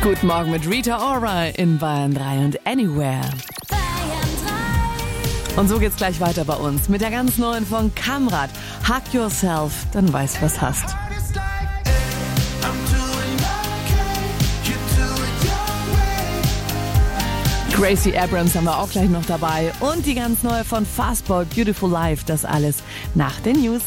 Guten Morgen mit Rita Ora in Bayern 3 und Anywhere. Und so geht's gleich weiter bei uns mit der ganz neuen von Kamrat. Hug Yourself, dann weißt was hast. Gracie Abrams haben wir auch gleich noch dabei. Und die ganz neue von Fastboy, Beautiful Life. Das alles nach den News.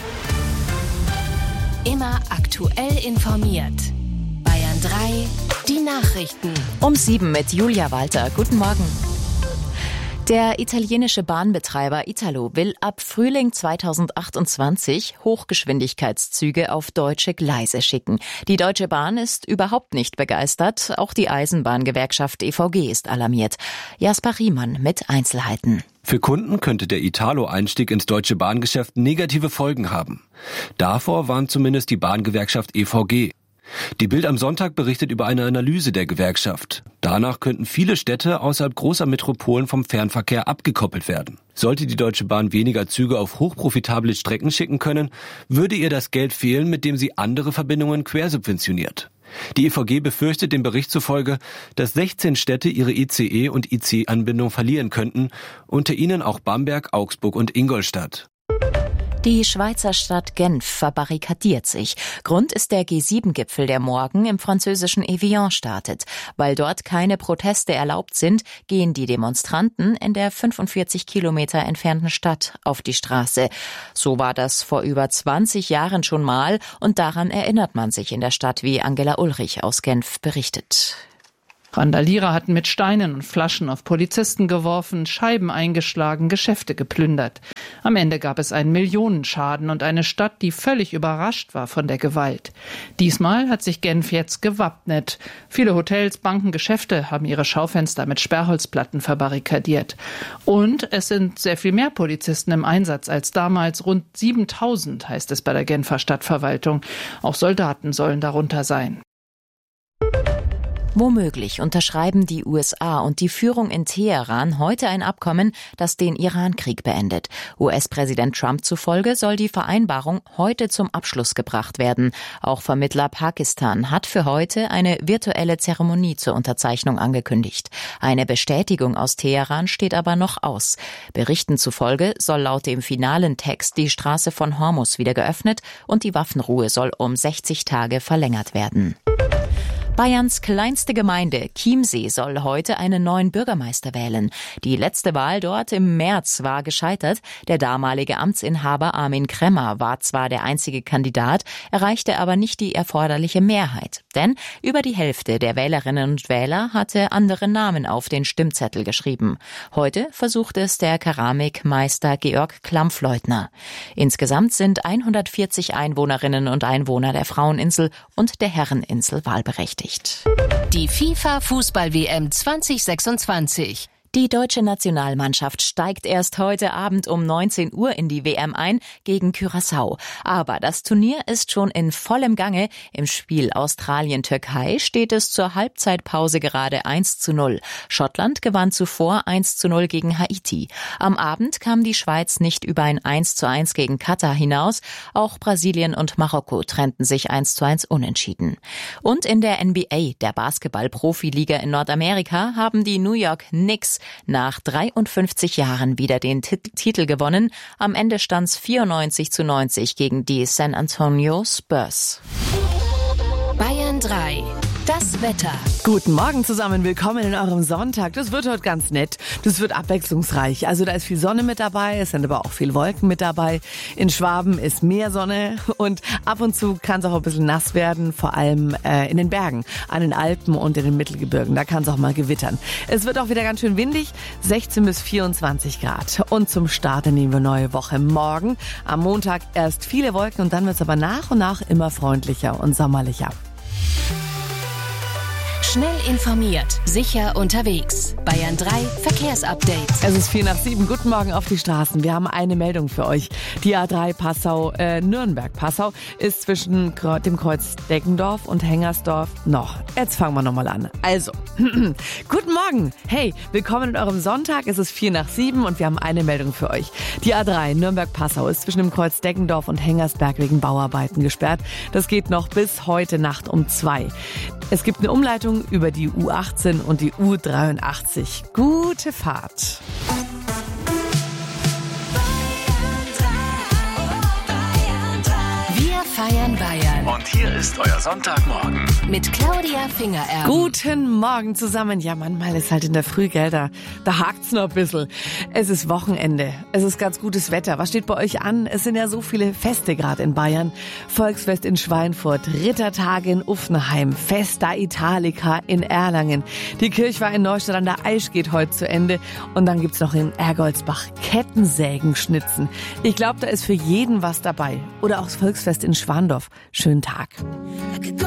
Immer aktuell informiert. Bayern 3, die Nachrichten. Um 7 mit Julia Walter. Guten Morgen. Der italienische Bahnbetreiber Italo will ab Frühling 2028 Hochgeschwindigkeitszüge auf deutsche Gleise schicken. Die Deutsche Bahn ist überhaupt nicht begeistert. Auch die Eisenbahngewerkschaft EVG ist alarmiert. Jasper Riemann mit Einzelheiten. Für Kunden könnte der Italo-Einstieg ins deutsche Bahngeschäft negative Folgen haben. Davor warnt zumindest die Bahngewerkschaft EVG. Die Bild am Sonntag berichtet über eine Analyse der Gewerkschaft. Danach könnten viele Städte außerhalb großer Metropolen vom Fernverkehr abgekoppelt werden. Sollte die Deutsche Bahn weniger Züge auf hochprofitable Strecken schicken können, würde ihr das Geld fehlen, mit dem sie andere Verbindungen quersubventioniert. Die EVG befürchtet dem Bericht zufolge, dass 16 Städte ihre ICE- und IC-Anbindung verlieren könnten, unter ihnen auch Bamberg, Augsburg und Ingolstadt. Die Schweizer Stadt Genf verbarrikadiert sich. Grund ist der G7-Gipfel, der morgen im französischen Evian startet. Weil dort keine Proteste erlaubt sind, gehen die Demonstranten in der 45 Kilometer entfernten Stadt auf die Straße. So war das vor über 20 Jahren schon mal und daran erinnert man sich in der Stadt, wie Angela Ulrich aus Genf berichtet. Randalierer hatten mit Steinen und Flaschen auf Polizisten geworfen, Scheiben eingeschlagen, Geschäfte geplündert. Am Ende gab es einen Millionenschaden und eine Stadt, die völlig überrascht war von der Gewalt. Diesmal hat sich Genf jetzt gewappnet. Viele Hotels, Banken, Geschäfte haben ihre Schaufenster mit Sperrholzplatten verbarrikadiert. Und es sind sehr viel mehr Polizisten im Einsatz als damals. Rund 7.000 heißt es bei der Genfer Stadtverwaltung. Auch Soldaten sollen darunter sein. Womöglich unterschreiben die USA und die Führung in Teheran heute ein Abkommen, das den Iran-Krieg beendet. US-Präsident Trump zufolge soll die Vereinbarung heute zum Abschluss gebracht werden. Auch Vermittler Pakistan hat für heute eine virtuelle Zeremonie zur Unterzeichnung angekündigt. Eine Bestätigung aus Teheran steht aber noch aus. Berichten zufolge soll laut dem finalen Text die Straße von Hormuz wieder geöffnet und die Waffenruhe soll um 60 Tage verlängert werden. Bayerns kleinste Gemeinde, Chiemsee, soll heute einen neuen Bürgermeister wählen. Die letzte Wahl dort im März war gescheitert. Der damalige Amtsinhaber Armin Kremmer war zwar der einzige Kandidat, erreichte aber nicht die erforderliche Mehrheit. Denn über die Hälfte der Wählerinnen und Wähler hatte andere Namen auf den Stimmzettel geschrieben. Heute versucht es der Keramikmeister Georg Klampfleutner. Insgesamt sind 140 Einwohnerinnen und Einwohner der Fraueninsel und der Herreninsel wahlberechtigt. Die FIFA-Fußball-WM 2026. Die deutsche Nationalmannschaft steigt erst heute Abend um 19 Uhr in die WM ein gegen Curaçao. Aber das Turnier ist schon in vollem Gange. Im Spiel Australien-Türkei steht es zur Halbzeitpause gerade 1:0. Schottland gewann zuvor 1:0 gegen Haiti. Am Abend kam die Schweiz nicht über ein 1:1 gegen Katar hinaus. Auch Brasilien und Marokko trennten sich 1:1 unentschieden. Und in der NBA, der Basketball-Profiliga in Nordamerika, haben die New York Knicks nach 53 Jahren wieder den Titel gewonnen. Am Ende stand's 94:90 gegen die San Antonio Spurs. Bayern 3. Das Wetter. Guten Morgen zusammen, willkommen in eurem Sonntag. Das wird heute ganz nett, das wird abwechslungsreich. Also da ist viel Sonne mit dabei, es sind aber auch viel Wolken mit dabei. In Schwaben ist mehr Sonne und ab und zu kann es auch ein bisschen nass werden, vor allem in den Bergen, an den Alpen und in den Mittelgebirgen. Da kann es auch mal gewittern. Es wird auch wieder ganz schön windig, 16 bis 24 Grad. Und zum Start nehmen wir neue Woche. Morgen am Montag erst viele Wolken und dann wird es aber nach und nach immer freundlicher und sommerlicher. Schnell informiert, sicher unterwegs. Bayern 3 Verkehrsupdate. Es ist 6:04. Guten Morgen auf die Straßen. Wir haben eine Meldung für euch. Die A3 Nürnberg-Passau ist zwischen dem Kreuz Deggendorf und Hengersdorf noch. Jetzt fangen wir nochmal an. Also, guten Morgen. Hey, willkommen in eurem Sonntag. Es ist 6:04 und wir haben eine Meldung für euch. Die A3 Nürnberg-Passau ist zwischen dem Kreuz Deggendorf und Hengersberg wegen Bauarbeiten gesperrt. Das geht noch bis heute Nacht um 2. Es gibt eine Umleitung Morgen über die U18 und die U83. Gute Fahrt. Wir feiern Bayern. Und hier ist euer Sonntagmorgen. Mit Claudia Fingererben. Guten Morgen zusammen. Ja, manchmal ist halt in der Früh, gell, da hakt's noch ein bisschen. Es ist Wochenende. Es ist ganz gutes Wetter. Was steht bei euch an? Es sind ja so viele Feste gerade in Bayern. Volksfest in Schweinfurt, Rittertage in Uffenheim, Festa Italica in Erlangen. Die Kirchweih in Neustadt an der Aisch geht heute zu Ende. Und dann gibt's noch in Ergoldsbach Kettensägenschnitzen. Ich glaube, da ist für jeden was dabei. Oder auch das Volksfest in Schwandorf. Schönen Tag.